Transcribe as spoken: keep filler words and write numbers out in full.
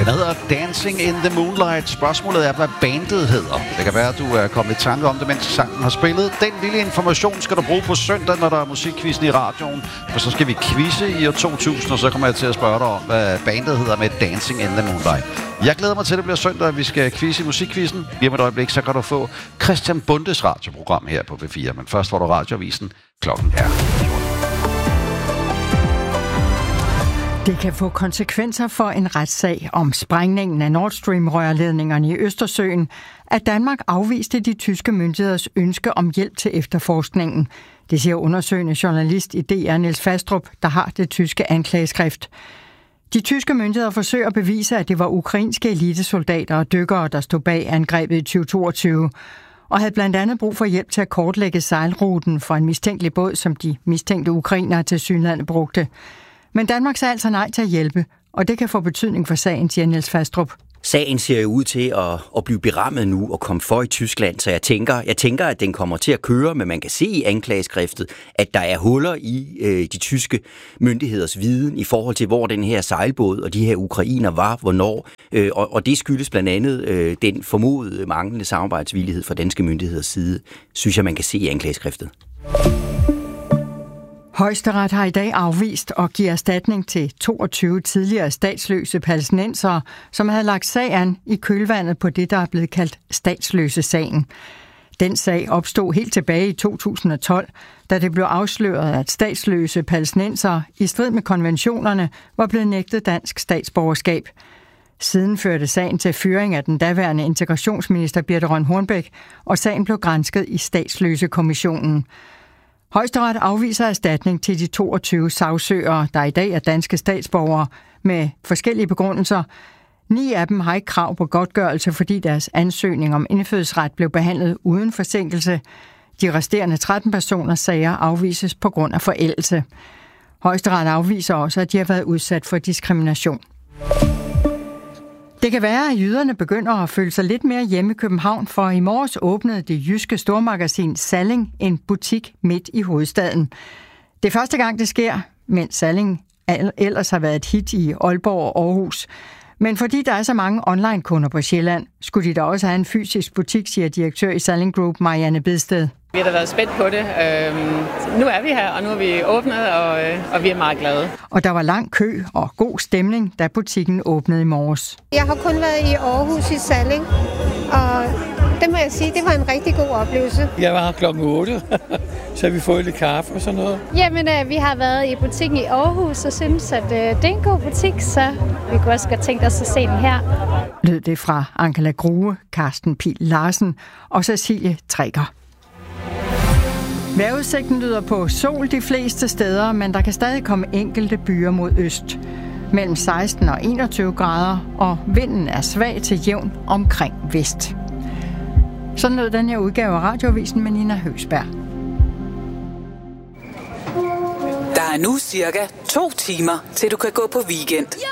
Den hedder Dancing in the Moonlight. Spørgsmålet er, hvad bandet hedder. Det kan være, at du er kommet i tanke om det, mens sangen har spillet. Den lille information skal du bruge på søndag, når der er musikquizzen i radioen. For så skal vi quizze i år to tusind, og så kommer jeg til at spørge dig om, hvad bandet hedder med Dancing in the Moonlight. Jeg glæder mig til, at det bliver søndag, at vi skal quizze i musikquizzen. Lige om et øjeblik, så kan du få Christian Bundes radioprogram her på P fire. Men først får du radioavisen. Klokken er Det kan få konsekvenser for en retssag om sprængningen af Nord Stream-rørledningerne i Østersøen, at Danmark afviste de tyske myndigheders ønske om hjælp til efterforskningen. Det siger undersøgende journalist i D R Niels Fastrup, der har det tyske anklageskrift. De tyske myndigheder forsøger at bevise, at det var ukrainske elitesoldater og dykkere, der stod bag angrebet i tyve toogtyve, og havde blandt andet brug for hjælp til at kortlægge sejlruten for en mistænkelig båd, som de mistænkte ukrainere tilsyneladende brugte. Men Danmark sagde altså nej til at hjælpe, og det kan få betydning for sagen, siger Niels Fastrup. Sagen ser jo ud til at, at blive berammet nu og komme for i Tyskland, så jeg tænker, jeg tænker, at den kommer til at køre, men man kan se i anklageskriftet, at der er huller i øh, de tyske myndigheders viden i forhold til, hvor den her sejlbåd og de her ukrainer var, hvornår, øh, og, og det skyldes blandt andet øh, den formodede manglende samarbejdsvillighed fra danske myndigheders side, synes jeg, man kan se i anklageskriftet. Højesteret har i dag afvist at give erstatning til toogtyve tidligere statsløse palæstinensere, som havde lagt sag an i kølvandet på det, der er blevet kaldt statsløse-sagen. Den sag opstod helt tilbage i to tusind og tolv, da det blev afsløret, at statsløse palæstinensere i strid med konventionerne var blevet nægtet dansk statsborgerskab. Siden førte sagen til fyring af den daværende integrationsminister Birthe Rønn Hornbech, og sagen blev gransket i statsløsekommissionen. Højesteret afviser erstatning til de toogtyve sagsøgere, der i dag er danske statsborgere, med forskellige begrundelser. Ni af dem har ikke krav på godtgørelse, fordi deres ansøgning om indfødsret blev behandlet uden forsinkelse. De resterende tretten personers sager afvises på grund af forældelse. Højesteret afviser også, at de har været udsat for diskrimination. Det kan være, at jyderne begynder at føle sig lidt mere hjemme i København, for i morges åbnede det jyske stormagasin Salling en butik midt i hovedstaden. Det er første gang, det sker, mens Salling ellers har været et hit i Aalborg og Aarhus. Men fordi der er så mange online-kunder på Sjælland, skulle de da også have en fysisk butik, siger direktør i Salling Group, Marianne Bedsted. Vi har da været spændt på det. Øhm, nu er vi her, og nu er vi åbnet, og, øh, og vi er meget glade. Og der var lang kø og god stemning, da butikken åbnede i morges. Jeg har kun været i Aarhus i Salling, og det må jeg sige, det var en rigtig god oplevelse. Jeg var her klokken otte, så vi fået lidt kaffe og sådan noget. Jamen, øh, vi har været i butikken i Aarhus og synes, at øh, det er en god butik, så vi kunne også godt tænke os at se den her. Lød det fra Angela Grue, Carsten Pihl Larsen og Cecilie Trækker. Vejrudsigten lyder på sol de fleste steder, men der kan stadig komme enkelte byer mod øst. Mellem seksten og enogtyve grader, og vinden er svag til jævn omkring vest. Sådan lød den her udgave af Radioavisen med Nina Høgsberg. Der er nu cirka to timer, til du kan gå på weekend.